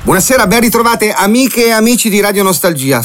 Buonasera, ben ritrovate amiche e amici di Radio Nostalgia.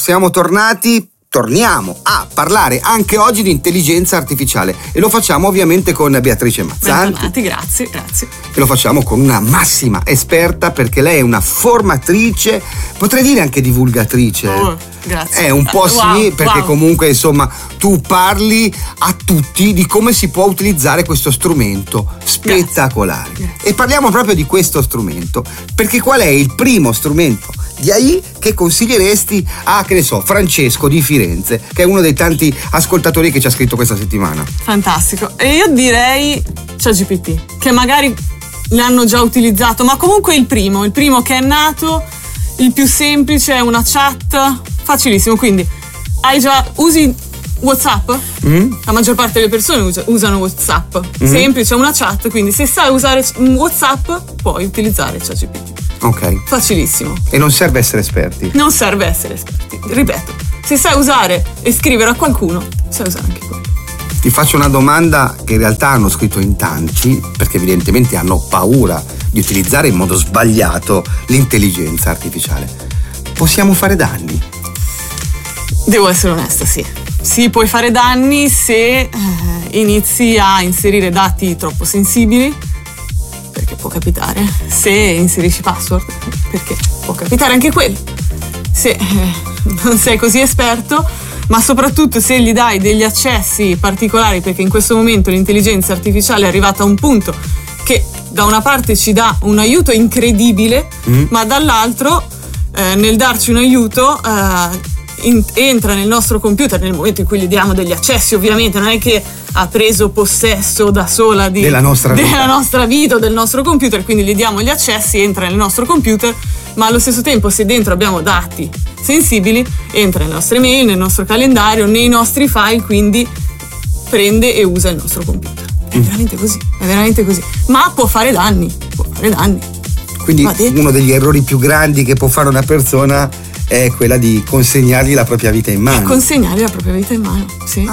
Torniamo a parlare anche oggi di intelligenza artificiale e lo facciamo ovviamente con Beatrice Mazzanti. Bentornati, grazie. E lo facciamo con una massima esperta, perché lei è una formatrice, potrei dire anche divulgatrice. Grazie. È un po' sì, perché comunque insomma tu parli a tutti di come si può utilizzare questo strumento spettacolare. Grazie. E parliamo proprio di questo strumento, perché qual è il primo strumento di AI che consiglieresti a, che ne so, Francesco di Firenze, che è uno dei tanti ascoltatori che ci ha scritto questa settimana? Fantastico. E io direi ChatGPT, che magari l'hanno già utilizzato, ma comunque il primo che è nato, il più semplice, è una chat facilissimo. Quindi usi WhatsApp? La maggior parte delle persone usano WhatsApp. Semplice, è una chat, quindi se sai usare WhatsApp puoi utilizzare ChatGPT. Ok. Facilissimo. E non serve essere esperti. Non serve essere esperti. Ripeto, se sai usare e scrivere a qualcuno, sai usare anche quello. Ti faccio una domanda che in realtà hanno scritto in tanti, perché evidentemente hanno paura di utilizzare in modo sbagliato l'intelligenza artificiale. Possiamo fare danni? Devo essere onesta, sì. Sì, puoi fare danni se inizi a inserire dati troppo sensibili, perché può capitare. Se inserisci password, perché può capitare anche quello. Se non sei così esperto, ma soprattutto se gli dai degli accessi particolari, perché in questo momento l'intelligenza artificiale è arrivata a un punto che da una parte ci dà un aiuto incredibile, ma dall'altro nel darci un aiuto entra nel nostro computer nel momento in cui gli diamo degli accessi. Ovviamente non è che ha preso possesso da sola della nostra vita o del nostro computer, quindi gli diamo gli accessi, entra nel nostro computer, ma allo stesso tempo se dentro abbiamo dati sensibili entra nelle nostre mail, nel nostro calendario, nei nostri file, quindi prende e usa il nostro computer. È veramente così, ma può fare danni. Quindi uno degli errori più grandi che può fare una persona è quella di consegnargli la propria vita in mano. Sì.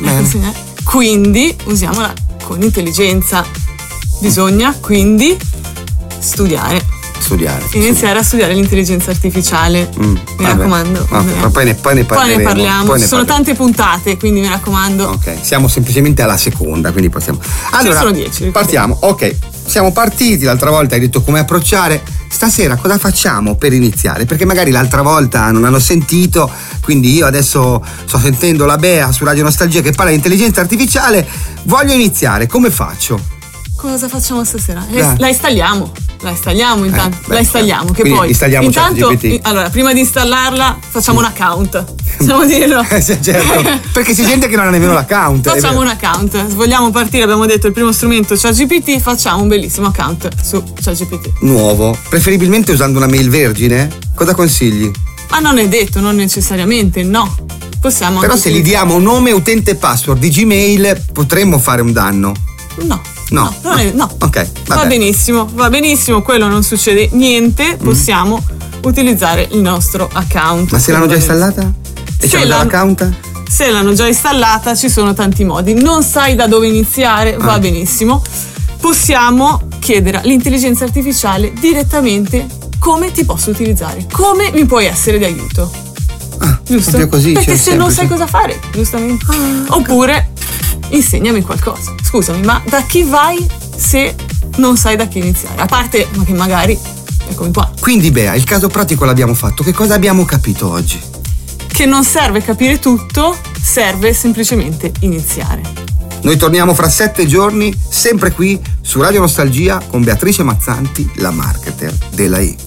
Quindi usiamola con intelligenza. Bisogna quindi studiare. Iniziare a studiare l'intelligenza artificiale. Mi raccomando. Poi ne parliamo. Ci sono tante puntate, quindi mi raccomando. Ok, siamo semplicemente alla seconda, quindi possiamo. Allora, sono 10. Partiamo. Ok, siamo partiti. L'altra volta hai detto come approcciare. Stasera cosa facciamo per iniziare? Perché magari l'altra volta non hanno sentito, quindi io adesso sto sentendo la Bea su Radio Nostalgia che parla di intelligenza artificiale. Voglio iniziare, come faccio? Cosa facciamo stasera? La installiamo intanto. Che quindi poi installiamo intanto ChatGPT. Allora, prima di installarla facciamo un account. Possiamo dirlo? Certo, perché c'è gente che non ha nemmeno l'account. Facciamo un account. Vogliamo partire, abbiamo detto il primo strumento ChatGPT, facciamo un bellissimo account su ChatGPT. Nuovo, preferibilmente usando una mail vergine? Cosa consigli? Ma non è detto, non necessariamente, no. Possiamo. Però se gli diamo un nome, utente e password di Gmail potremmo fare un danno. No. Ok, va benissimo, quello non succede niente, possiamo utilizzare il nostro account. Ma se l'hanno già installata? E c'è l'account? Se l'hanno già installata ci sono tanti modi. Non sai da dove iniziare, va benissimo. Possiamo chiedere all'intelligenza artificiale direttamente come ti posso utilizzare, come mi puoi essere di aiuto. Giusto? Così, perché se non sai cosa fare, giustamente. Oppure insegnami qualcosa. Scusami, ma da chi vai se non sai da chi iniziare? A parte che magari è come qua. Quindi Bea, il caso pratico l'abbiamo fatto. Che cosa abbiamo capito oggi? Che non serve capire tutto, serve semplicemente iniziare. Noi torniamo fra 7 giorni, sempre qui su Radio Nostalgia con Beatrice Mazzanti, la marketer della I.